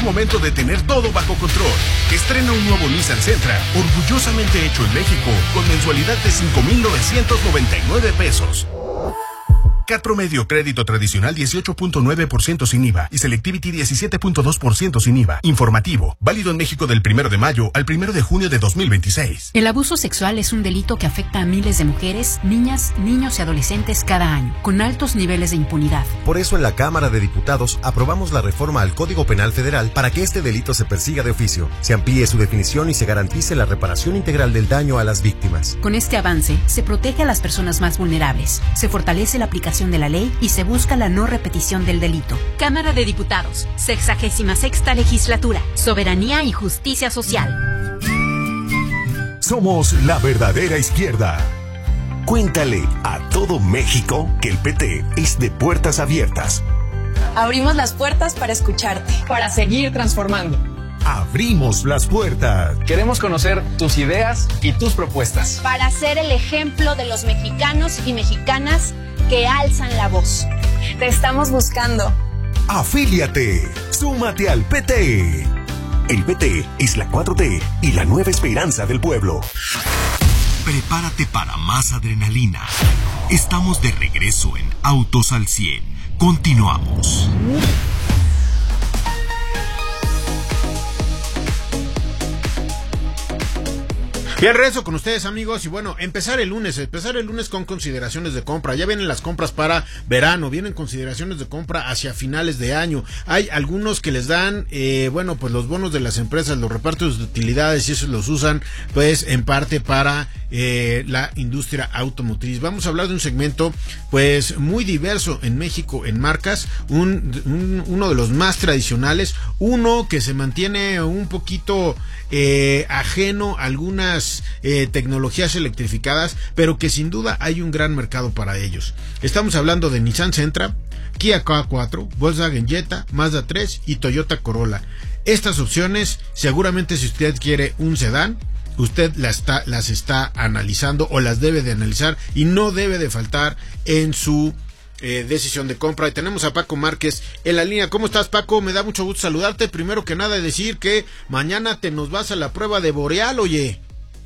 momento de tener todo bajo control. Estrena un nuevo Nissan Sentra, orgullosamente hecho en México, con mensualidad de 5,999 pesos. CAT promedio, crédito tradicional 18.9% sin IVA y Selectivity 17.2% sin IVA. Informativo, válido en México del 1 de mayo al 1 de junio de 2026. El abuso sexual es un delito que afecta a miles de mujeres, niñas, niños y adolescentes cada año, con altos niveles de impunidad. Por eso en la Cámara de Diputados aprobamos la reforma al Código Penal Federal para que este delito se persiga de oficio, se amplíe su definición y se garantice la reparación integral del daño a las víctimas. Con este avance, se protege a las personas más vulnerables, se fortalece la aplicación de la ley y se busca la no repetición del delito. Cámara de Diputados, 66ª Legislatura, Soberanía y Justicia Social. Somos la verdadera izquierda. Cuéntale a todo México que el PT es de puertas abiertas. Abrimos las puertas para escucharte, para seguir transformando. Abrimos las puertas. Queremos conocer tus ideas y tus propuestas. Para ser el ejemplo de los mexicanos y mexicanas que alzan la voz. Te estamos buscando. Afíliate. Súmate al PT. El PT es la 4T y la nueva esperanza del pueblo. Prepárate para más adrenalina. Estamos de regreso en Autos al 100. Continuamos. Bien, regreso con ustedes, amigos, y bueno, empezar el lunes con consideraciones de compra. Ya vienen las compras para verano, vienen consideraciones de compra hacia finales de año. Hay algunos que les dan, pues los bonos de las empresas, los repartos de utilidades, y esos los usan, pues, en parte para la industria automotriz. Vamos a hablar de un segmento, pues, muy diverso en México en marcas, uno de los más tradicionales, uno que se mantiene un poquito ajeno a algunas tecnologías electrificadas, pero que sin duda hay un gran mercado para ellos. Estamos hablando de Nissan Sentra, Kia K4, Volkswagen Jetta, Mazda 3 y Toyota Corolla. Estas opciones, seguramente si usted quiere un sedán, usted las está analizando o las debe de analizar y no debe de faltar en su decisión de compra. Y tenemos a Paco Márquez en la línea. ¿Cómo estás, Paco? Me da mucho gusto saludarte. Primero que nada, decir que mañana te nos vas a la prueba de Boreal, oye.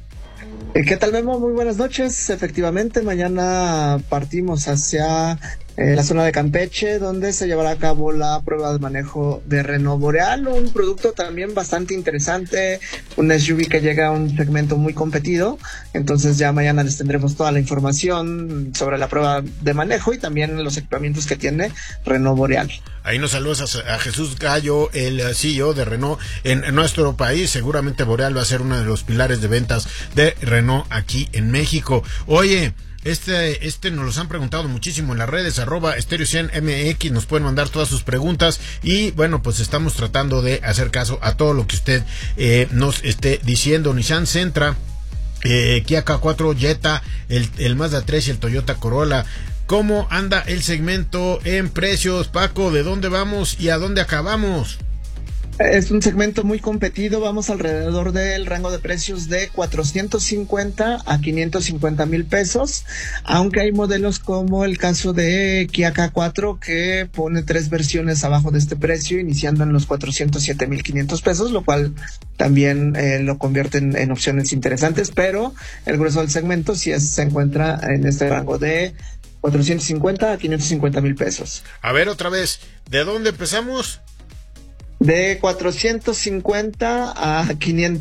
¿Qué tal, Memo? Muy buenas noches. Efectivamente, mañana partimos hacia la zona de Campeche, donde se llevará a cabo la prueba de manejo de Renault Boreal, un producto también bastante interesante, un SUV que llega a un segmento muy competido. Entonces ya mañana les tendremos toda la información sobre la prueba de manejo y también los equipamientos que tiene Renault Boreal. Ahí nos saludas a Jesús Gallo, el CEO de Renault en nuestro país. Seguramente Boreal va a ser uno de los pilares de ventas de Renault aquí en México. Oye, nos los han preguntado muchísimo en las redes, @Stereo100MX, nos pueden mandar todas sus preguntas y bueno, pues estamos tratando de hacer caso a todo lo que usted nos esté diciendo. Nissan Sentra, Kia K4, Jetta, el Mazda 3 y el Toyota Corolla. ¿Cómo anda el segmento en precios, Paco? ¿De dónde vamos y a dónde acabamos? Es un segmento muy competido, vamos alrededor del rango de precios de 450 a 550 mil pesos, aunque hay modelos como el caso de Kia K4 que pone 3 versiones abajo de este precio, iniciando en los 407,500 pesos, lo cual también lo convierte en opciones interesantes, pero el grueso del segmento sí se encuentra en este rango de 450 a 550 mil pesos. A ver, otra vez, ¿de dónde empezamos? De 450 a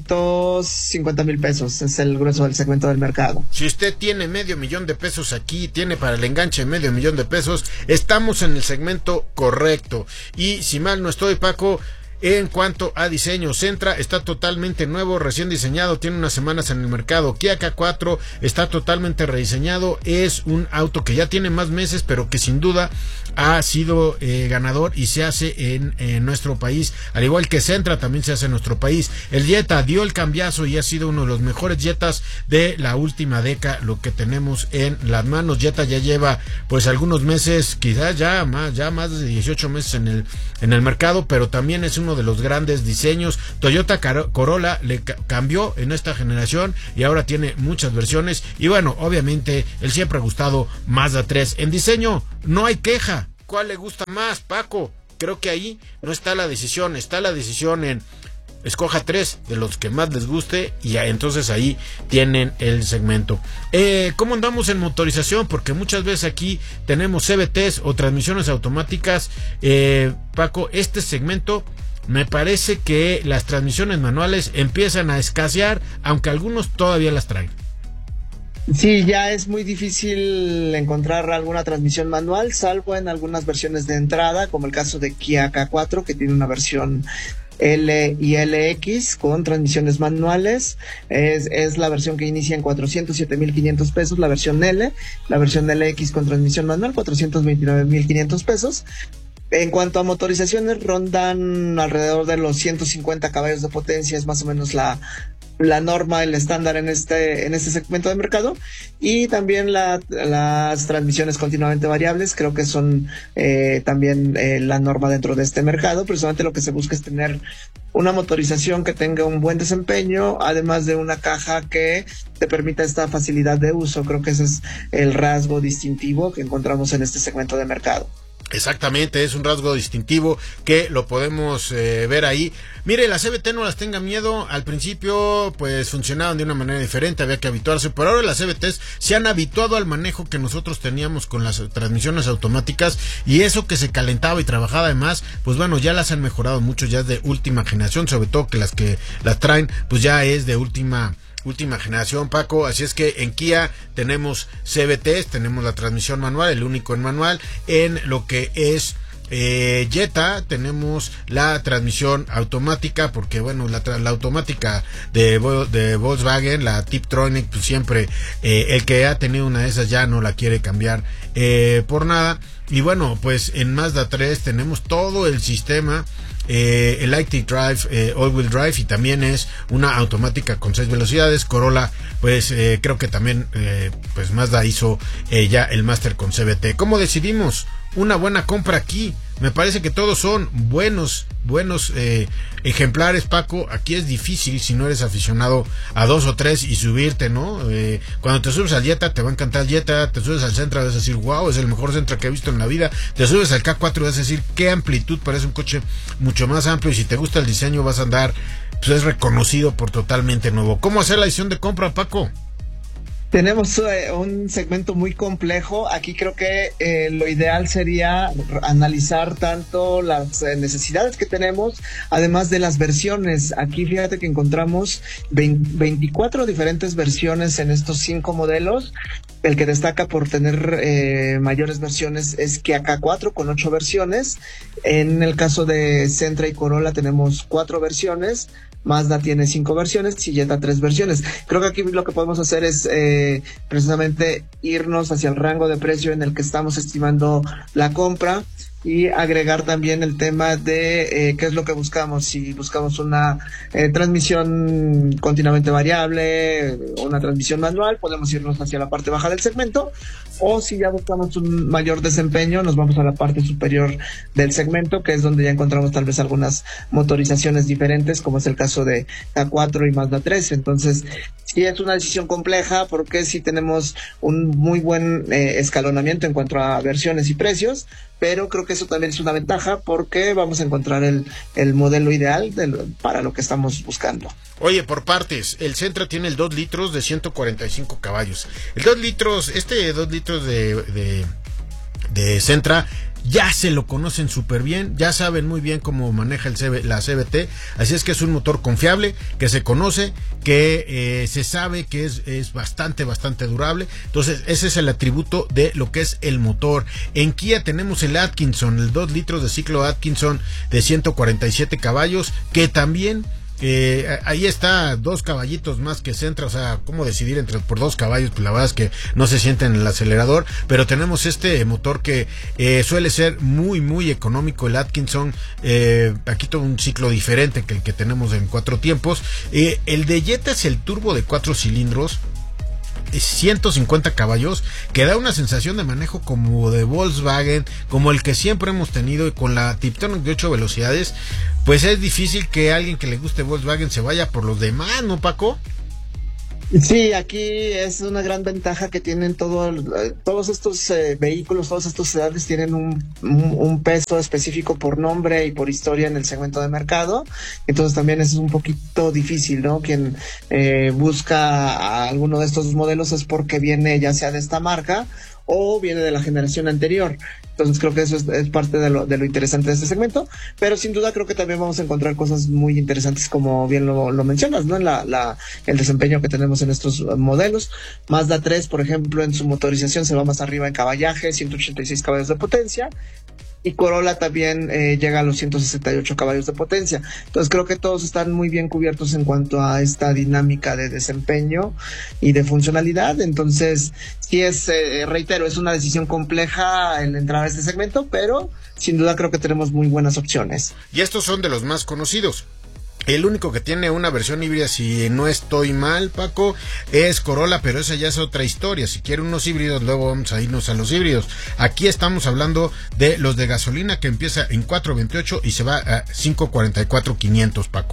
550 mil pesos es el grueso del segmento del mercado. Si usted tiene $500,000 de pesos aquí, tiene para el enganche $500,000 de pesos, estamos en el segmento correcto. Y si mal no estoy, Paco, en cuanto a diseño, Sentra está totalmente nuevo, recién diseñado, tiene unas semanas en el mercado. Kia K4 está totalmente rediseñado, es un auto que ya tiene más meses, pero que sin duda ha sido ganador y se hace en nuestro país, al igual que Sentra también se hace en nuestro país. El Jetta dio el cambiazo y ha sido uno de los mejores Jettas de la última década, lo que tenemos en las manos. Jetta ya lleva pues algunos meses, quizás ya más de 18 meses en el mercado, pero también es uno de los grandes diseños. Toyota Corolla le cambió en esta generación y ahora tiene muchas versiones. Y bueno, obviamente el siempre ha gustado Mazda 3. En diseño no hay queja. ¿Cuál le gusta más, Paco? creo que ahí no está la decisión en escoja 3 de los que más les guste y entonces ahí tienen el segmento. ¿Cómo andamos en motorización? Porque muchas veces aquí tenemos CVTs o transmisiones automáticas. Paco, este segmento me parece que las transmisiones manuales empiezan a escasear, aunque algunos todavía las traen. Sí, ya es muy difícil encontrar alguna transmisión manual, salvo en algunas versiones de entrada, como el caso de Kia K4, que tiene una versión L y LX con transmisiones manuales. Es la versión que inicia en 407,500 pesos, la versión L. La versión LX con transmisión manual, 429,500 pesos. En cuanto a motorizaciones, rondan alrededor de los 150 caballos de potencia, es más o menos la norma, el estándar en este segmento de mercado. Y también las transmisiones continuamente variables, creo que son también la norma dentro de este mercado. Precisamente lo que se busca es tener una motorización que tenga un buen desempeño, además de una caja que te permita esta facilidad de uso. Creo que ese es el rasgo distintivo que encontramos en este segmento de mercado. Exactamente, es un rasgo distintivo que lo podemos ver ahí. Mire, las CVT no las tenga miedo. Al principio pues funcionaban de una manera diferente, había que habituarse, pero ahora las CVTs se han habituado al manejo que nosotros teníamos con las transmisiones automáticas, y eso que se calentaba y trabajaba además, pues bueno, ya las han mejorado mucho, ya es de última generación, sobre todo que las traen pues ya es de última generación, Paco. Así es que en Kia tenemos CVTs, tenemos la transmisión manual, el único en manual. En lo que es Jetta tenemos la transmisión automática, porque bueno, la automática de Volkswagen, la Tiptronic, pues siempre el que ha tenido una de esas ya no la quiere cambiar por nada. Y bueno, pues en Mazda 3 tenemos todo el sistema Electric Drive, All-Wheel Drive, y también es una automática con 6 velocidades. Corolla, pues creo que también pues Mazda hizo ya el máster con CVT. ¿Cómo decidimos una buena compra aquí? Me parece que todos son buenos ejemplares, Paco. Aquí es difícil si no eres aficionado a 2 o 3 y subirte, ¿no? Cuando te subes al Jetta te va a encantar el Jetta, te subes al Sentra vas a decir, wow, es el mejor Sentra que he visto en la vida, te subes al K4 vas a decir, qué amplitud, parece un coche mucho más amplio, y si te gusta el diseño vas a andar, pues es reconocido por totalmente nuevo. ¿Cómo hacer la decisión de compra, Paco? Tenemos un segmento muy complejo. Aquí creo que lo ideal sería analizar tanto las necesidades que tenemos, además de las versiones. Aquí fíjate que encontramos 24 diferentes versiones en estos 5 modelos. El que destaca por tener mayores versiones es Kia K4 con 8 versiones. En el caso de Sentra y Corolla tenemos 4 versiones. Mazda tiene 5 versiones y Jetta 3 versiones. Creo que aquí lo que podemos hacer es precisamente irnos hacia el rango de precio en el que estamos estimando la compra, y agregar también el tema de qué es lo que buscamos. Si buscamos una transmisión continuamente variable, una transmisión manual, podemos irnos hacia la parte baja del segmento, o si ya buscamos un mayor desempeño, nos vamos a la parte superior del segmento, que es donde ya encontramos tal vez algunas motorizaciones diferentes, como es el caso de K4 y Mazda 3. Entonces sí es una decisión compleja, porque sí tenemos un muy buen escalonamiento en cuanto a versiones y precios, pero creo que eso también es una ventaja, porque vamos a encontrar el modelo ideal para lo que estamos buscando. Oye, por partes, el Sentra tiene el 2 litros de 145 caballos. El 2 litros, este 2 litros de Sentra ya se lo conocen súper bien, ya saben muy bien cómo maneja la CVT, así es que es un motor confiable, que se conoce, que se sabe que es bastante durable. Entonces ese es el atributo de lo que es el motor. En Kia tenemos el Atkinson, el 2 litros de ciclo Atkinson de 147 caballos, que también ahí está 2 caballitos más que Sentra. O sea, ¿cómo decidir por 2 caballos? Pues la verdad es que no se siente en el acelerador, pero tenemos este motor que suele ser muy económico, el Atkinson. Aquí todo un ciclo diferente que el que tenemos en 4 tiempos. El de Jetta es el turbo de 4 cilindros, 150 caballos, que da una sensación de manejo como de Volkswagen, como el que siempre hemos tenido, y con la Tiptronic de 8 velocidades, pues es difícil que alguien que le guste Volkswagen se vaya por los demás, ¿no, Paco? Sí, aquí es una gran ventaja que tienen todos estos vehículos, todos estos sedanes tienen un peso específico por nombre y por historia en el segmento de mercado, entonces también es un poquito difícil, ¿no? Quien busca a alguno de estos modelos es porque viene ya sea de esta marca o viene de la generación anterior. Entonces creo que eso es parte de lo interesante de este segmento, pero sin duda creo que también vamos a encontrar cosas muy interesantes, como bien lo mencionas, ¿no? En el desempeño que tenemos en estos modelos. Mazda 3, por ejemplo, en su motorización se va más arriba en caballaje, 186 caballos de potencia, y Corolla también llega a los 168 caballos de potencia. Entonces creo que todos están muy bien cubiertos en cuanto a esta dinámica de desempeño y de funcionalidad. Entonces sí reitero, es una decisión compleja el entrar a este segmento, pero sin duda creo que tenemos muy buenas opciones. Y estos son de los más conocidos. El único que tiene una versión híbrida, si no estoy mal, Paco, es Corolla, pero esa ya es otra historia. Si quiere unos híbridos, luego vamos a irnos a los híbridos. Aquí estamos hablando de los de gasolina, que empieza en 428 y se va a 544,500, Paco.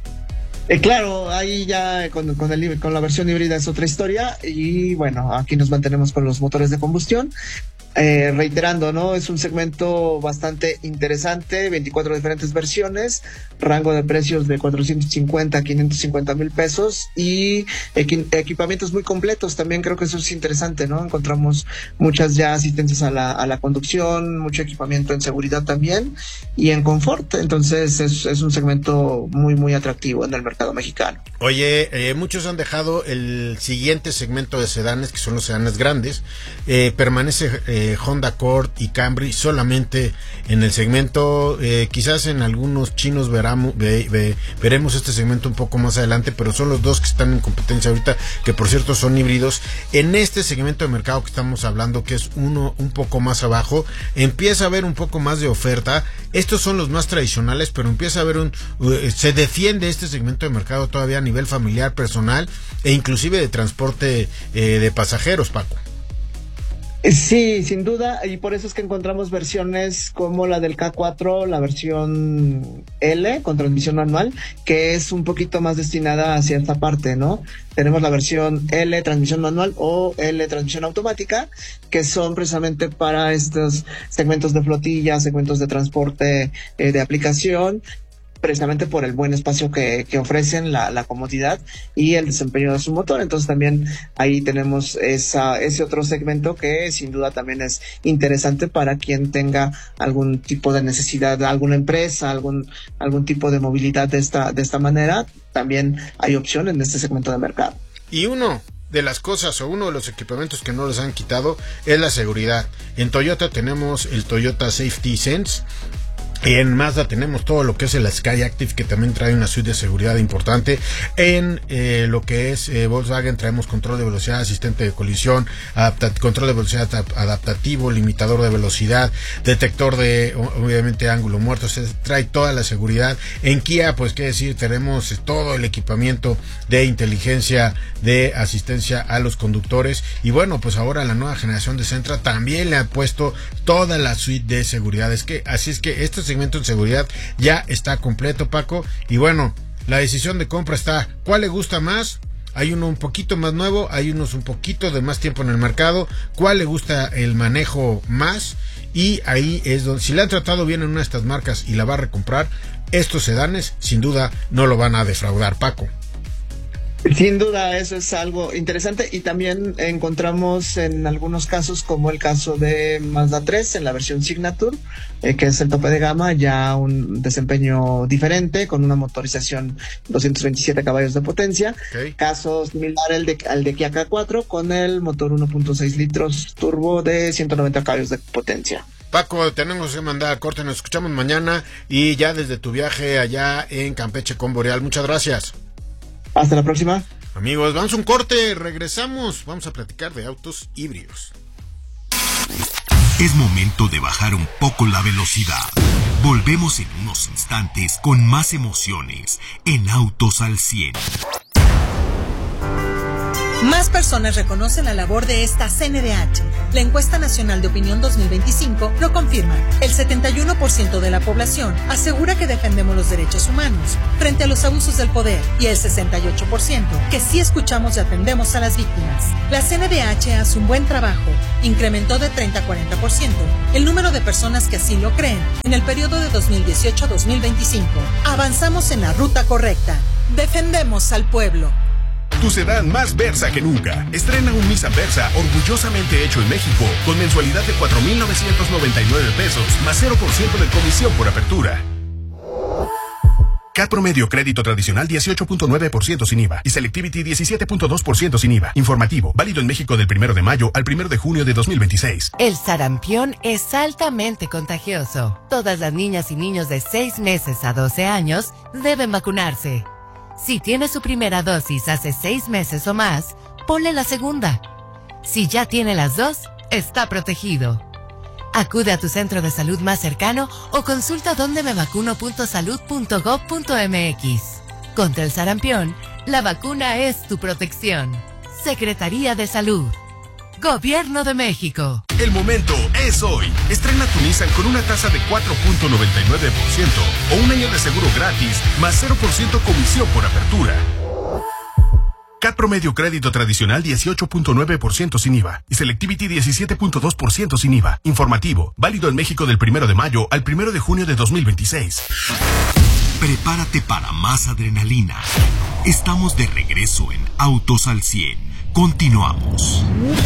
Claro, ahí ya con la versión híbrida es otra historia, y bueno, aquí nos mantenemos con los motores de combustión. Reiterando, ¿no? Es un segmento bastante interesante, 24 diferentes versiones, rango de precios de 450 a 550 mil pesos y equipamientos muy completos. También creo que eso es interesante, ¿no? Encontramos muchas ya asistencias a la conducción, mucho equipamiento en seguridad también y en confort. Entonces es un segmento muy, muy atractivo en el mercado mexicano. Oye, muchos han dejado el siguiente segmento de sedanes, que son los sedanes grandes. Permanece Honda Accord y Camry solamente en el segmento. Quizás en algunos chinos veremos este segmento un poco más adelante, pero son los dos que están en competencia ahorita, que por cierto son híbridos. En este segmento de mercado que estamos hablando, que es uno un poco más abajo, empieza a haber un poco más de oferta. Estos son los más tradicionales, pero empieza a haber se defiende este segmento de mercado todavía a nivel familiar, personal e inclusive de transporte de pasajeros, Paco. Sí, sin duda, y por eso es que encontramos versiones como la del K4, la versión L con transmisión manual, que es un poquito más destinada hacia esta parte, ¿no? Tenemos la versión L transmisión manual o L transmisión automática, que son precisamente para estos segmentos de flotilla, segmentos de transporte de aplicación, precisamente por el buen espacio que ofrecen, la comodidad y el desempeño de su motor. Entonces también ahí tenemos ese otro segmento que sin duda también es interesante para quien tenga algún tipo de necesidad, alguna empresa, algún tipo de movilidad de esta manera. También hay opción en este segmento de mercado. Y uno de las cosas o uno de los equipamientos que no les han quitado es la seguridad. En Toyota tenemos el Toyota Safety Sense. En Mazda tenemos todo lo que es el Sky Active, que también trae una suite de seguridad importante. En lo que es Volkswagen traemos control de velocidad, asistente de colisión, control de velocidad adaptativo, limitador de velocidad, detector de obviamente ángulo muerto. Se trae toda la seguridad. En Kia, pues qué decir, tenemos todo el equipamiento de inteligencia de asistencia a los conductores. Y bueno, pues ahora la nueva generación de Sentra también le ha puesto toda la suite de seguridad. Así es que este segmento en seguridad ya está completo, Paco. Y bueno, la decisión de compra está, ¿cuál le gusta más? Hay uno un poquito más nuevo, hay unos un poquito de más tiempo en el mercado. ¿Cuál le gusta el manejo más? Y ahí es donde, si le han tratado bien en una de estas marcas y la va a recomprar, estos sedanes sin duda no lo van a defraudar, Paco. Sin duda, eso es algo interesante, y también encontramos en algunos casos, como el caso de Mazda 3 en la versión Signature, que es el tope de gama, ya un desempeño diferente con una motorización 227 caballos de potencia. Okay. Caso similar al de Kia K4 con el motor 1.6 litros turbo de 190 caballos de potencia. Paco, tenemos que mandar a corte, nos escuchamos mañana y ya desde tu viaje allá en Campeche con Boreal. Muchas gracias. Hasta la próxima. Amigos, vamos a un corte, regresamos, vamos a platicar de autos híbridos. Es momento de bajar un poco la velocidad. Volvemos en unos instantes con más emociones en Autos al 100. Más personas reconocen la labor de esta CNDH. La encuesta nacional de opinión 2025 lo confirma. El 71% de la población asegura que defendemos los derechos humanos frente a los abusos del poder y el 68% que sí escuchamos y atendemos a las víctimas. La CNDH hace un buen trabajo. Incrementó de 30 a 40% el número de personas que así lo creen en el periodo de 2018 a 2025. Avanzamos en la ruta correcta. Defendemos al pueblo. Tu sedán más Versa que nunca. Estrena un Nissan Versa orgullosamente hecho en México con mensualidad de 4,999 pesos más 0% de comisión por apertura. CAT promedio crédito tradicional 18.9% sin IVA y Selectivity 17.2% sin IVA. Informativo, válido en México del 1 de mayo al 1 de junio de 2026. El sarampión es altamente contagioso. Todas las niñas y niños de 6 meses a 12 años deben vacunarse. Si tiene su primera dosis hace 6 meses o más, ponle la segunda. Si ya tiene las dos, está protegido. Acude a tu centro de salud más cercano o consulta dondemevacuno.salud.gov.mx. Contra el sarampión, la vacuna es tu protección. Secretaría de Salud. Gobierno de México. El momento es hoy. Estrena tu Nissan con una tasa de 4.99% o un año de seguro gratis más 0% comisión por apertura. CAT promedio crédito tradicional 18.9% sin IVA y Selectivity 17.2% sin IVA. Informativo, válido en México del 1 de mayo al 1 de junio de 2026. Prepárate para más adrenalina. Estamos de regreso en Autos al 100. Continuamos.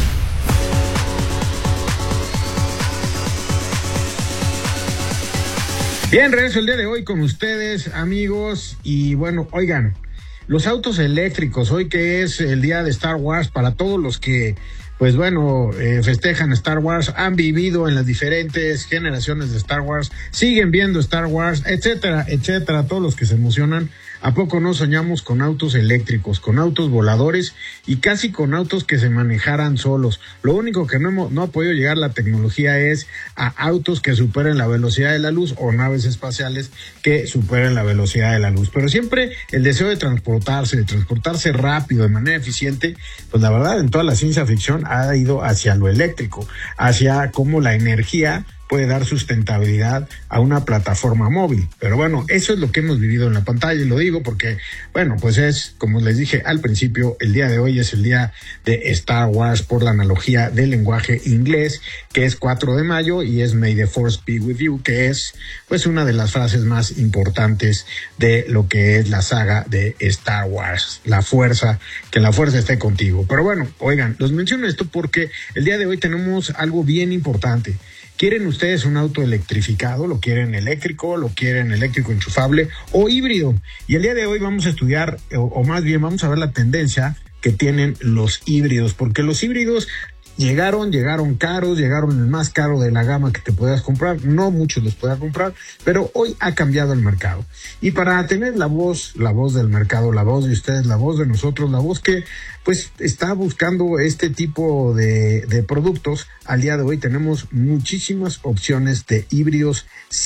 Bien, regreso el día de hoy con ustedes, amigos, y bueno, oigan, los autos eléctricos, hoy que es el día de Star Wars, para todos los que, pues bueno, festejan Star Wars, han vivido en las diferentes generaciones de Star Wars, siguen viendo Star Wars, etcétera, etcétera, todos los que se emocionan. ¿A poco no soñamos con autos eléctricos, con autos voladores y casi con autos que se manejaran solos? Lo único que no ha podido llegar la tecnología es a autos que superen la velocidad de la luz o naves espaciales que superen la velocidad de la luz. Pero siempre el deseo de transportarse rápido, de manera eficiente, pues la verdad en toda la ciencia ficción ha ido hacia lo eléctrico, hacia cómo la energía puede dar sustentabilidad a una plataforma móvil. Pero bueno, eso es lo que hemos vivido en la pantalla y lo digo porque, bueno, pues es, como les dije al principio, el día de hoy es el día de Star Wars por la analogía del lenguaje inglés, que es 4 de mayo y es May the Force be with you, que es pues una de las frases más importantes de lo que es la saga de Star Wars, la fuerza, que la fuerza esté contigo. Pero bueno, oigan, los menciono esto porque el día de hoy tenemos algo bien importante. ¿Quieren ustedes un auto electrificado? ¿Lo quieren eléctrico? ¿Lo quieren eléctrico enchufable o híbrido? Y el día de hoy vamos a estudiar, o más bien vamos a ver la tendencia que tienen los híbridos, porque los híbridos llegaron caros, llegaron el más caro de la gama que te puedas comprar, no muchos los puedas comprar, pero hoy ha cambiado el mercado. Y para tener la voz del mercado, la voz de ustedes, la voz de nosotros, la voz que pues está buscando este tipo de productos, al día de hoy tenemos muchísimas opciones de híbridos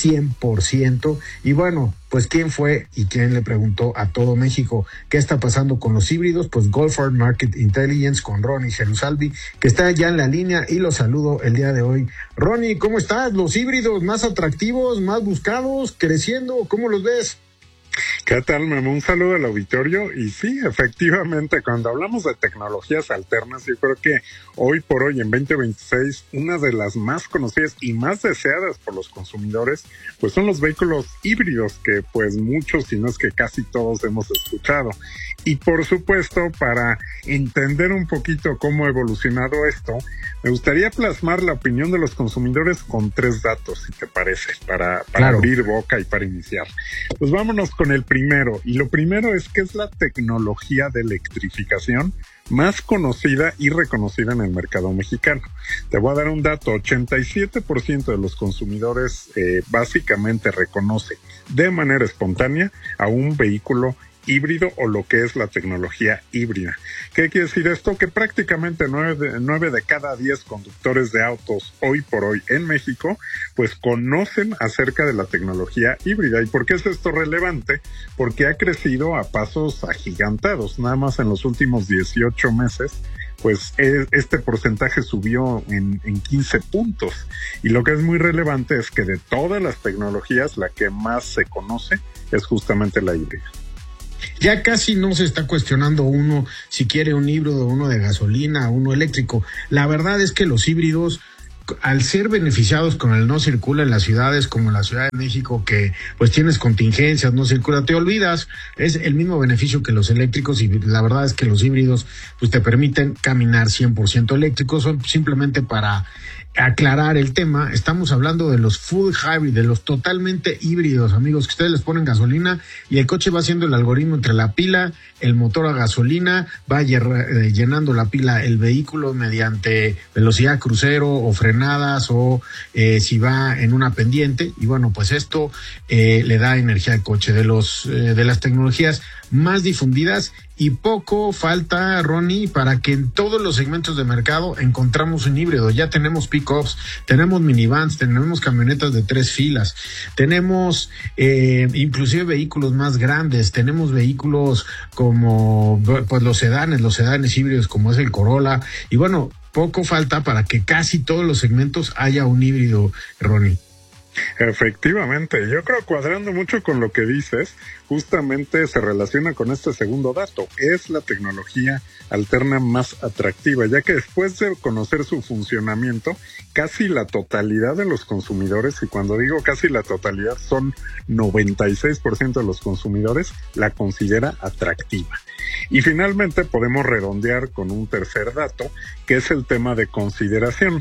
100%. Y bueno, pues ¿quién fue y quién le preguntó a todo México qué está pasando con los híbridos? Pues Goldfarb Market Intelligence con Ronnie Gerusalvi, que está ya en la línea y lo saludo el día de hoy. Ronnie, ¿cómo estás? ¿Los híbridos más atractivos, más buscados, creciendo? ¿Cómo los ves? ¿Qué tal, Memo? Un saludo al auditorio. Y sí, efectivamente, cuando hablamos de tecnologías alternas, yo creo que hoy por hoy, en 2026, una de las más conocidas y más deseadas por los consumidores, pues son los vehículos híbridos, que pues muchos, si no es que casi todos hemos escuchado. Y por supuesto, para entender un poquito cómo ha evolucionado esto, me gustaría plasmar la opinión de los consumidores con 3 datos, si te parece, para claro, abrir boca y para iniciar. Pues vámonos con el primero. Y lo primero es que es la tecnología de electrificación más conocida y reconocida en el mercado mexicano. Te voy a dar un dato: 87% de los consumidores básicamente reconoce de manera espontánea a un vehículo híbrido o lo que es la tecnología híbrida. ¿Qué quiere decir esto? Que prácticamente 9 de cada 10 conductores de autos hoy por hoy en México pues conocen acerca de la tecnología híbrida. ¿Y por qué es esto relevante? Porque ha crecido a pasos agigantados. Nada más en los últimos 18 meses pues este porcentaje subió en 15 puntos. Y lo que es muy relevante es que de todas las tecnologías la que más se conoce es justamente la híbrida. Ya casi no se está cuestionando uno si quiere un híbrido, uno de gasolina, uno eléctrico. La verdad es que los híbridos, al ser beneficiados con el no circula en las ciudades como en la Ciudad de México, que pues tienes contingencias, no circula, te olvidas, es el mismo beneficio que los eléctricos, y la verdad es que los híbridos pues te permiten caminar 100% eléctricos. Son simplemente para aclarar el tema, estamos hablando de los full hybrid, de los totalmente híbridos, amigos, que ustedes les ponen gasolina y el coche va haciendo el algoritmo entre la pila, el motor a gasolina, va llenando la pila el vehículo mediante velocidad crucero o frenadas o si va en una pendiente, y bueno, pues esto le da energía al coche. De las tecnologías más difundidas, y poco falta, Ronnie, para que en todos los segmentos de mercado encontramos un híbrido. Ya tenemos pick-ups, tenemos minivans, tenemos camionetas de 3 filas, tenemos inclusive vehículos más grandes, tenemos vehículos como pues los sedanes híbridos como es el Corolla, y bueno, poco falta para que casi todos los segmentos haya un híbrido, Ronnie. Efectivamente, yo creo, cuadrando mucho con lo que dices, justamente se relaciona con este segundo dato. Es la tecnología alterna más atractiva, ya que después de conocer su funcionamiento, casi la totalidad de los consumidores, y cuando digo casi la totalidad, son 96% de los consumidores, la considera atractiva. Y finalmente podemos redondear con un tercer dato, que es el tema de consideración.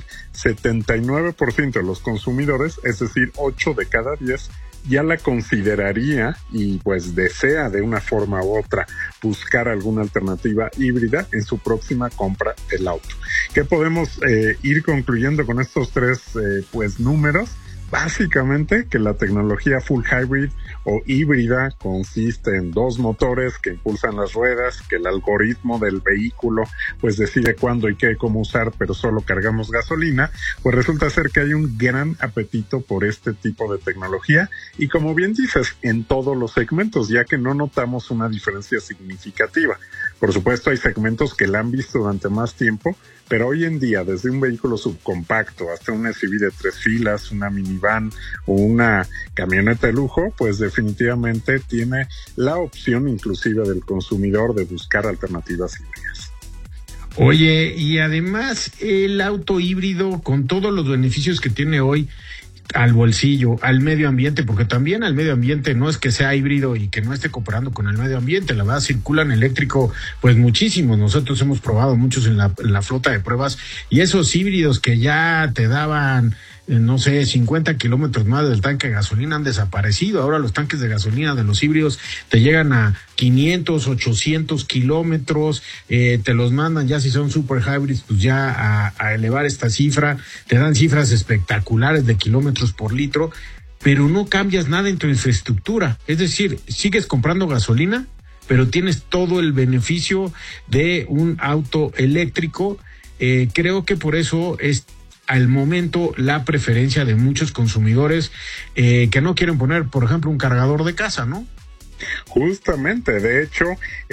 79% de los consumidores, es decir, 8 de cada 10, ya la consideraría y pues desea de una forma u otra buscar alguna alternativa híbrida en su próxima compra del auto. ¿Qué podemos ir concluyendo con estos tres pues números? Básicamente que la tecnología full hybrid o híbrida consiste en 2 motores que impulsan las ruedas, que el algoritmo del vehículo pues decide cuándo y qué, cómo usar, pero solo cargamos gasolina. Pues resulta ser que hay un gran apetito por este tipo de tecnología, y como bien dices, en todos los segmentos, ya que no notamos una diferencia significativa. Por supuesto, hay segmentos que la han visto durante más tiempo, pero hoy en día, desde un vehículo subcompacto hasta un SUV de 3 filas, una minivan o una camioneta de lujo, pues definitivamente tiene la opción inclusive del consumidor de buscar alternativas híbridas. Oye, y además el auto híbrido, con todos los beneficios que tiene hoy al bolsillo, al medio ambiente, porque también al medio ambiente no es que sea híbrido y que no esté cooperando con el medio ambiente, la verdad circulan eléctrico pues muchísimos, nosotros hemos probado muchos en la flota de pruebas, y esos híbridos que ya te daban no sé, 50 kilómetros más del tanque de gasolina han desaparecido. Ahora los tanques de gasolina de los híbridos te llegan a 500, 800 kilómetros, te los mandan ya si son super hybrids, pues ya a elevar esta cifra, te dan cifras espectaculares de kilómetros por litro, pero no cambias nada en tu infraestructura. Es decir, sigues comprando gasolina, pero tienes todo el beneficio de un auto eléctrico. Creo que por eso es al momento la preferencia de muchos consumidores que no quieren poner, por ejemplo, un cargador de casa, ¿no? Justamente, de hecho,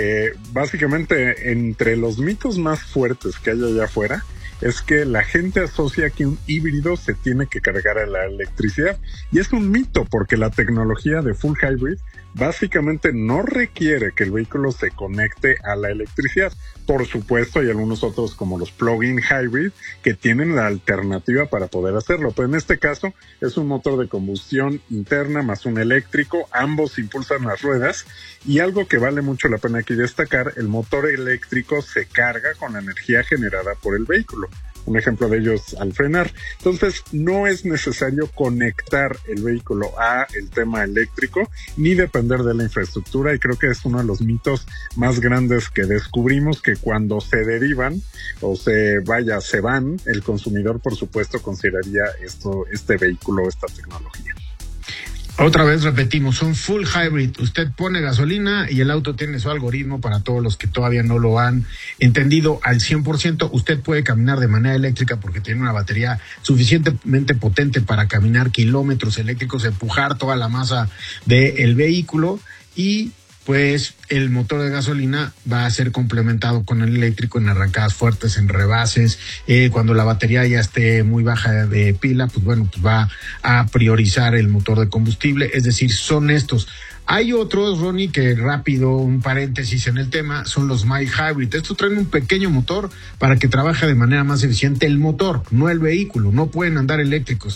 básicamente entre los mitos más fuertes que hay allá afuera es que la gente asocia que un híbrido se tiene que cargar a la electricidad, y es un mito, porque la tecnología de full hybrid básicamente no requiere que el vehículo se conecte a la electricidad. Por supuesto, hay algunos otros como los plug-in hybrid que tienen la alternativa para poder hacerlo, pero en este caso es un motor de combustión interna más un eléctrico, ambos impulsan las ruedas, y algo que vale mucho la pena aquí destacar, el motor eléctrico se carga con la energía generada por el vehículo. Un ejemplo de ello es al frenar. Entonces, no es necesario conectar el vehículo a el tema eléctrico, ni depender de la infraestructura, y creo que es uno de los mitos más grandes que descubrimos, que cuando se derivan o se van, el consumidor por supuesto consideraría este vehículo, esta tecnología. Otra vez repetimos, son full hybrid. Usted pone gasolina y el auto tiene su algoritmo. Para todos los que todavía no lo han entendido al 100%, usted puede caminar de manera eléctrica porque tiene una batería suficientemente potente para caminar kilómetros eléctricos, empujar toda la masa del vehículo, y pues el motor de gasolina va a ser complementado con el eléctrico en arrancadas fuertes, en rebases. Cuando la batería ya esté muy baja de pila, pues bueno, pues va a priorizar el motor de combustible. Es decir, son estos. Hay otros, Ronnie, que rápido, un paréntesis en el tema, son los mild hybrid. Estos traen un pequeño motor para que trabaje de manera más eficiente el motor, no el vehículo. No pueden andar eléctricos.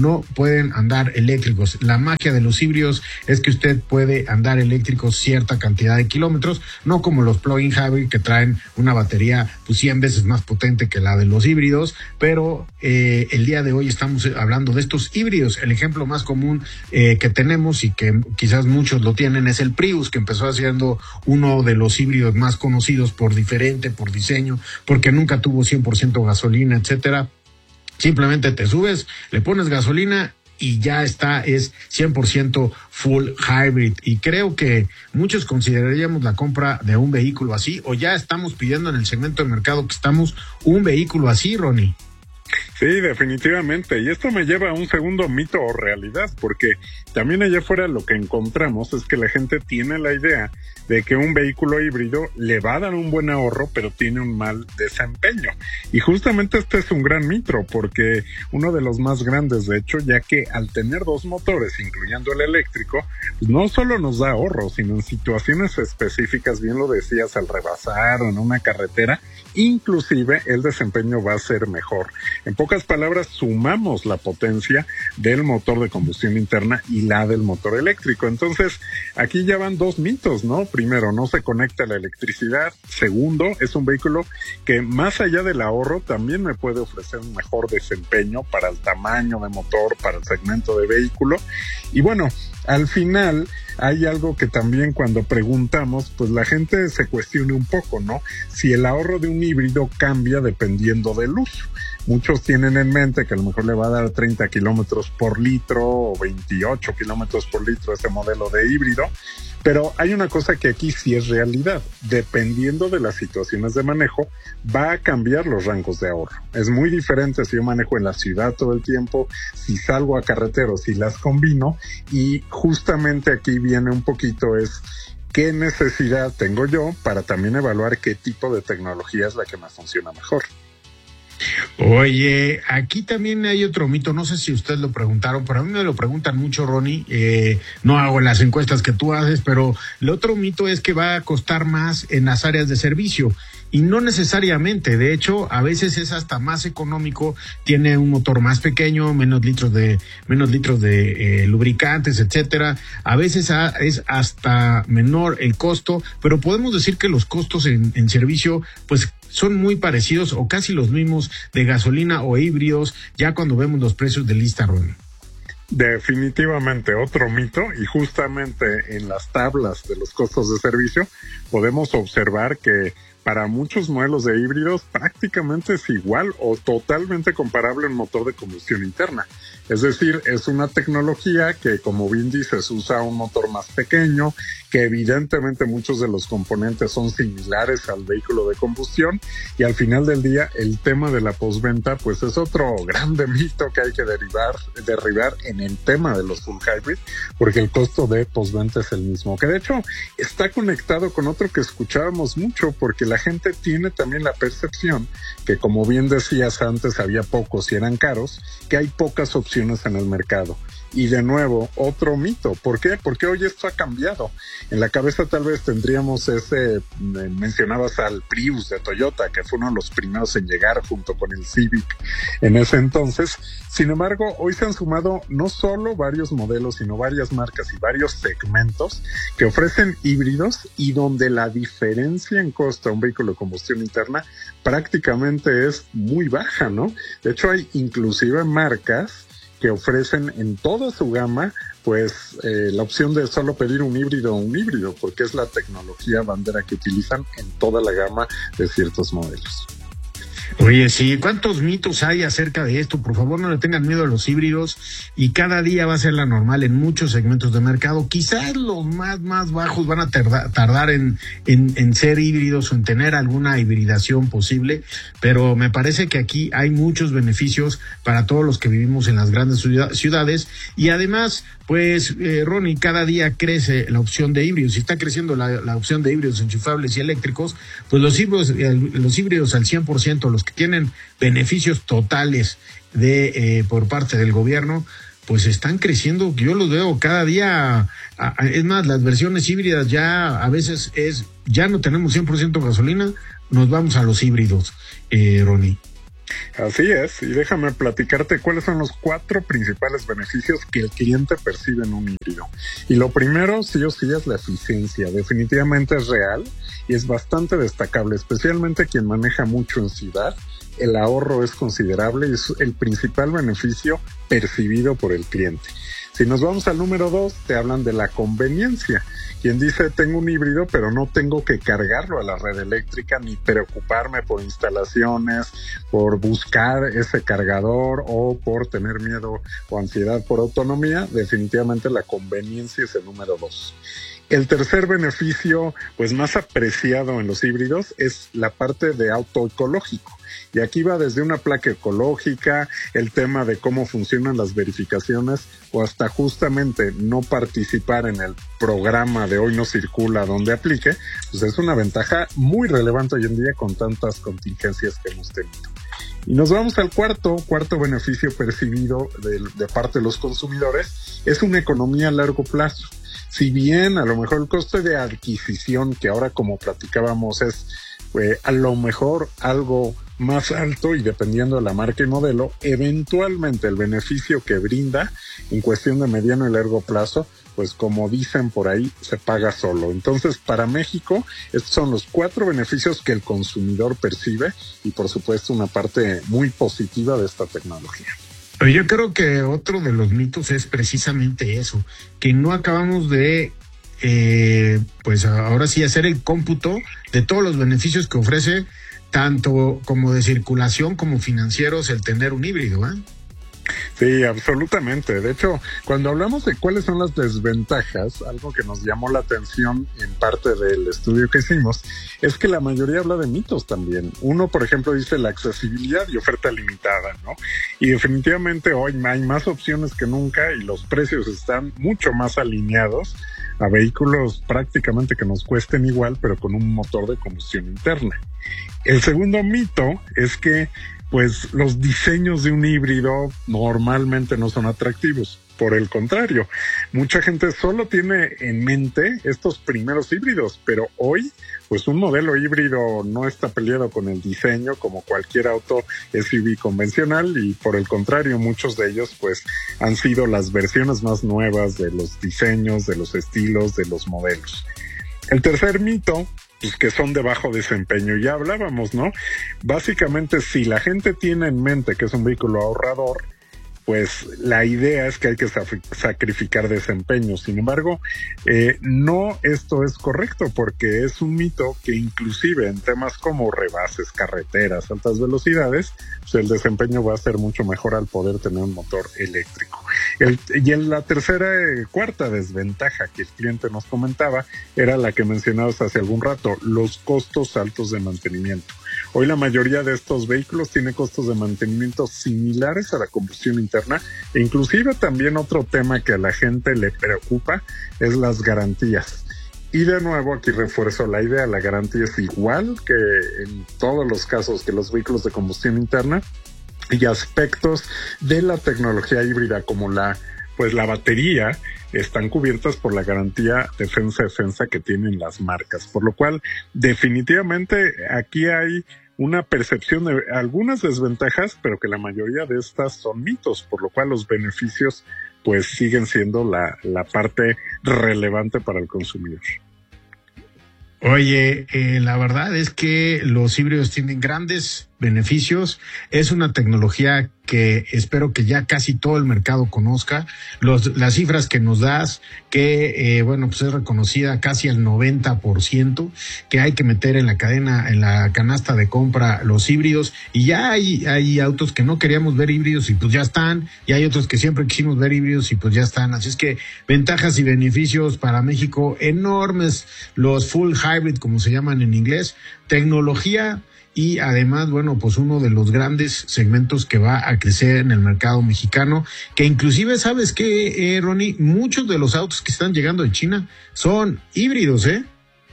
La magia de los híbridos es que usted puede andar eléctricos cierta cantidad de kilómetros, no como los plug-in hybrid que traen una batería pues 100 veces más potente que la de los híbridos. Pero el día de hoy estamos hablando de estos híbridos. El ejemplo más común que tenemos y que quizás muchos lo tienen es el Prius, que empezó siendo uno de los híbridos más conocidos por diferente, por diseño, porque nunca tuvo 100% gasolina, etcétera. Simplemente te subes, le pones gasolina y ya está, es 100% full hybrid. Y creo que muchos consideraríamos la compra de un vehículo así, o ya estamos pidiendo en el segmento de mercado que estamos un vehículo así, Ronnie. Sí, definitivamente. Y esto me lleva a un segundo mito o realidad, porque también allá afuera lo que encontramos es que la gente tiene la idea de que un vehículo híbrido le va a dar un buen ahorro, pero tiene un mal desempeño. Y justamente este es un gran mito, porque uno de los más grandes, de hecho, ya que al tener dos motores, incluyendo el eléctrico, pues no solo nos da ahorro, sino en situaciones específicas, bien lo decías, al rebasar o en una carretera, inclusive el desempeño va a ser mejor. En pocas palabras, sumamos la potencia del motor de combustión interna y la del motor eléctrico. Entonces, aquí ya van dos mitos, ¿no? Primero, no se conecta a la electricidad. Segundo, es un vehículo que más allá del ahorro también me puede ofrecer un mejor desempeño para el tamaño de motor, para el segmento de vehículo. Y bueno, al final hay algo que también cuando preguntamos, pues la gente se cuestiona un poco, ¿no? Si el ahorro de un híbrido cambia dependiendo del uso. Muchos tienen en mente que a lo mejor le va a dar 30 kilómetros por litro o 28 kilómetros por litro ese modelo de híbrido, pero hay una cosa que aquí sí es realidad. Dependiendo de las situaciones de manejo, va a cambiar los rangos de ahorro. Es muy diferente si yo manejo en la ciudad todo el tiempo, si salgo a carretera, si las combino, y justamente aquí viene un poquito es qué necesidad tengo yo para también evaluar qué tipo de tecnología es la que me funciona mejor. Oye, aquí también hay otro mito, no sé si ustedes lo preguntaron, pero a mí me lo preguntan mucho, Ronnie, no hago las encuestas que tú haces, pero el otro mito es que va a costar más en las áreas de servicio, y no necesariamente. De hecho, a veces es hasta más económico, tiene un motor más pequeño, menos litros de lubricantes, etcétera. A veces es hasta menor el costo, pero podemos decir que los costos en servicio, pues son muy parecidos o casi los mismos de gasolina o híbridos, ya cuando vemos los precios de lista, Ron. Definitivamente otro mito, y justamente en las tablas de los costos de servicio podemos observar que para muchos modelos de híbridos prácticamente es igual o totalmente comparable a un motor de combustión interna. Es decir, es una tecnología que, como bien dices, usa un motor más pequeño, que evidentemente muchos de los componentes son similares al vehículo de combustión, y al final del día el tema de la postventa pues es otro grande mito que hay que derribar en el tema de los full hybrid, porque el costo de postventa es el mismo, que de hecho está conectado con otro que escuchábamos mucho, porque la gente tiene también la percepción que, como bien decías antes, había pocos y eran caros, que hay pocas opciones en el mercado. Y de nuevo, otro mito. ¿Por qué? Porque hoy esto ha cambiado. En la cabeza tal vez tendríamos mencionabas al Prius de Toyota, que fue uno de los primeros en llegar junto con el Civic en ese entonces. Sin embargo, hoy se han sumado no solo varios modelos, sino varias marcas y varios segmentos que ofrecen híbridos, y donde la diferencia en costo a un vehículo de combustión interna prácticamente es muy baja, ¿no? De hecho, hay inclusive marcas que ofrecen en toda su gama pues la opción de solo pedir un híbrido, porque es la tecnología bandera que utilizan en toda la gama de ciertos modelos. Oye, sí, ¿cuántos mitos hay acerca de esto? Por favor, no le tengan miedo a los híbridos y cada día va a ser la normal en muchos segmentos de mercado. Quizás los más bajos van a tardar en ser híbridos o en tener alguna hibridación posible, pero me parece que aquí hay muchos beneficios para todos los que vivimos en las grandes ciudades y además, pues, Ronnie, cada día crece la opción de híbridos. Si está creciendo la opción de híbridos enchufables y eléctricos, pues los híbridos al 100%, los que tienen beneficios totales por parte del gobierno, pues están creciendo. Yo los veo cada día. Es más, las versiones híbridas ya a veces ya no tenemos 100% gasolina, nos vamos a los híbridos, Ronnie. Así es, y déjame platicarte cuáles son los 4 principales beneficios que el cliente percibe en un híbrido. Y lo primero, sí o sí, es la eficiencia. Definitivamente es real y es bastante destacable, especialmente quien maneja mucho en ciudad. El ahorro es considerable y es el principal beneficio percibido por el cliente. Si nos vamos al número 2, te hablan de la conveniencia. Quien dice, tengo un híbrido, pero no tengo que cargarlo a la red eléctrica, ni preocuparme por instalaciones, por buscar ese cargador o por tener miedo o ansiedad por autonomía. Definitivamente la conveniencia es el número 2. El tercer beneficio, pues más apreciado en los híbridos, es la parte de auto ecológico. Y aquí va desde una placa ecológica, el tema de cómo funcionan las verificaciones o hasta justamente no participar en el programa de Hoy No Circula donde aplique, pues es una ventaja muy relevante hoy en día con tantas contingencias que hemos tenido. Y nos vamos al cuarto beneficio percibido de parte de los consumidores, es una economía a largo plazo. Si bien a lo mejor el coste de adquisición, que ahora como platicábamos es a lo mejor algo más alto y dependiendo de la marca y modelo, eventualmente el beneficio que brinda en cuestión de mediano y largo plazo, pues como dicen por ahí, se paga solo. Entonces, para México, estos son los 4 beneficios que el consumidor percibe y por supuesto una parte muy positiva de esta tecnología. Yo creo que otro de los mitos es precisamente eso, que no acabamos de, pues ahora sí, hacer el cómputo de todos los beneficios que ofrece, tanto como de circulación como financieros, el tener un híbrido, ¿eh? Sí, absolutamente. De hecho, cuando hablamos de cuáles son las desventajas, algo que nos llamó la atención en parte del estudio que hicimos, es que la mayoría habla de mitos también. Uno, por ejemplo, dice la accesibilidad y oferta limitada, ¿no? Y definitivamente hoy hay más opciones que nunca y los precios están mucho más alineados a vehículos prácticamente que nos cuesten igual, pero con un motor de combustión interna. El segundo mito es que pues los diseños de un híbrido normalmente no son atractivos. Por el contrario, mucha gente solo tiene en mente estos primeros híbridos, pero hoy, pues un modelo híbrido no está peleado con el diseño como cualquier auto SUV convencional y por el contrario, muchos de ellos pues han sido las versiones más nuevas de los diseños, de los estilos, de los modelos. El tercer mito, pues que son de bajo desempeño, ya hablábamos, ¿no? Básicamente, si la gente tiene en mente que es un vehículo ahorrador, pues la idea es que hay que sacrificar desempeño. Sin embargo, no esto es correcto porque es un mito que inclusive en temas como rebases, carreteras, altas velocidades, pues el desempeño va a ser mucho mejor al poder tener un motor eléctrico. La tercera, cuarta desventaja que el cliente nos comentaba era la que mencionabas hace algún rato, los costos altos de mantenimiento. Hoy la mayoría de estos vehículos tiene costos de mantenimiento similares a la combustión interna e inclusive también otro tema que a la gente le preocupa es las garantías. Y de nuevo aquí refuerzo la idea, la garantía es igual que en todos los casos que los vehículos de combustión interna y aspectos de la tecnología híbrida como la batería están cubiertas por la garantía defensa que tienen las marcas, por lo cual definitivamente aquí hay una percepción de algunas desventajas, pero que la mayoría de estas son mitos, por lo cual los beneficios pues siguen siendo la parte relevante para el consumidor. Oye, la verdad es que los híbridos tienen grandes beneficios. Es una tecnología que espero que ya casi todo el mercado conozca. Las cifras que nos das, que pues es reconocida casi al 90%, que hay que meter en la cadena, en la canasta de compra los híbridos, y ya hay autos que no queríamos ver híbridos y pues ya están, y hay otros que siempre quisimos ver híbridos y pues ya están. Así es que ventajas y beneficios para México enormes, los full hybrid como se llaman en inglés, tecnología. Y además, pues uno de los grandes segmentos que va a crecer en el mercado mexicano, que inclusive, ¿sabes qué, Ronnie? Muchos de los autos que están llegando de China son híbridos, ¿eh?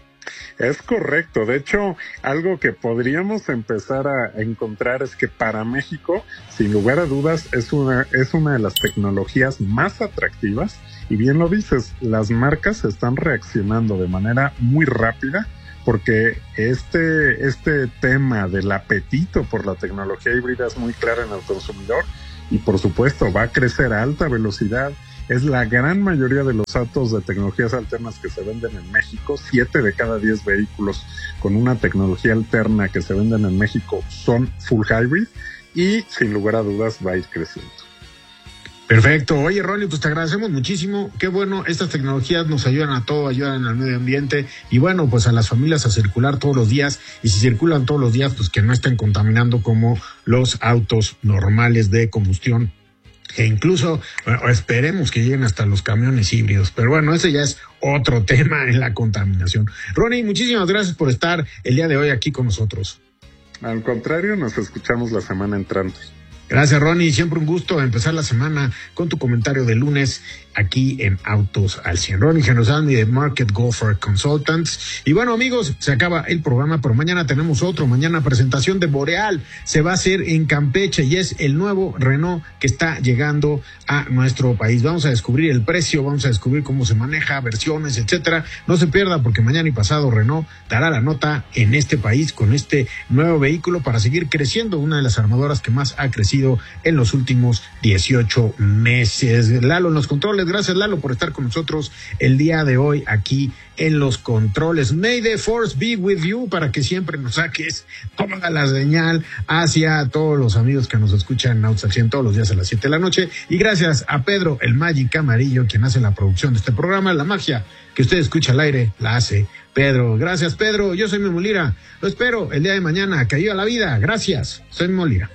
Es correcto. De hecho, algo que podríamos empezar a encontrar es que para México, sin lugar a dudas, es una de las tecnologías más atractivas. Y bien lo dices, las marcas están reaccionando de manera muy rápida, porque este tema del apetito por la tecnología híbrida es muy claro en el consumidor y por supuesto va a crecer a alta velocidad. Es la gran mayoría de los autos de tecnologías alternas que se venden en México. 7 de cada 10 vehículos con una tecnología alterna que se venden en México son full hybrid y sin lugar a dudas va a ir creciendo. Perfecto. Oye, Ronnie, pues te agradecemos muchísimo. Qué bueno, estas tecnologías nos ayudan a todo, ayudan al medio ambiente y pues a las familias a circular todos los días, y si circulan todos los días, pues que no estén contaminando como los autos normales de combustión, que incluso esperemos que lleguen hasta los camiones híbridos. Pero ese ya es otro tema en la contaminación. Ronnie, muchísimas gracias por estar el día de hoy aquí con nosotros. Al contrario, nos escuchamos la semana entrante. Gracias, Ronnie. Siempre un gusto empezar la semana con tu comentario de lunes aquí en Autos al 100. Ronnie Genosanmi de Market Golfer Consultants. Y amigos, se acaba el programa, pero mañana tenemos otro. Mañana presentación de Boreal. Se va a hacer en Campeche y es el nuevo Renault que está llegando a nuestro país. Vamos a descubrir el precio, vamos a descubrir cómo se maneja, versiones, etcétera. No se pierda, porque mañana y pasado Renault dará la nota en este país con este nuevo vehículo para seguir creciendo, una de las armadoras que más ha crecido en los últimos 18 meses. Lalo en los controles. Gracias, Lalo, por estar con nosotros el día de hoy aquí en los controles. May the force be with you, para que siempre nos saques toda la señal hacia todos los amigos que nos escuchan en Autos al 100 todos los días a las 7 de la noche. Y gracias a Pedro, el Magic Amarillo, quien hace la producción de este programa. La magia que usted escucha al aire la hace Pedro. Gracias, Pedro. Yo soy Memo Lira. Lo espero el día de mañana. Que viva la vida. Gracias. Soy Memo Lira.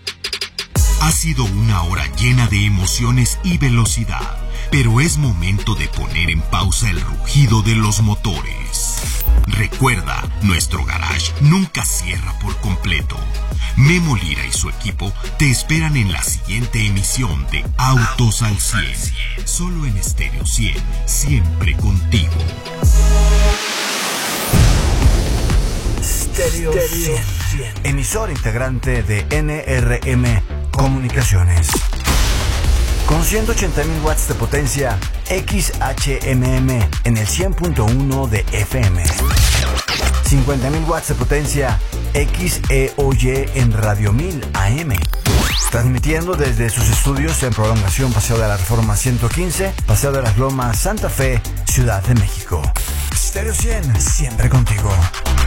Ha sido una hora llena de emociones y velocidad, pero es momento de poner en pausa el rugido de los motores. Recuerda, nuestro garage nunca cierra por completo. Memo Lira y su equipo te esperan en la siguiente emisión de Autos al 100, solo en Estéreo 100, siempre contigo. Estéreo 100, emisor integrante de NRM Comunicaciones. Con 180.000 watts de potencia XHMM en el 100.1 de FM. 50.000 watts de potencia XEOY en Radio 1000 AM. Transmitiendo desde sus estudios en Prolongación Paseo de la Reforma 115, Paseo de las Lomas, Santa Fe, Ciudad de México. Estéreo 100, siempre contigo.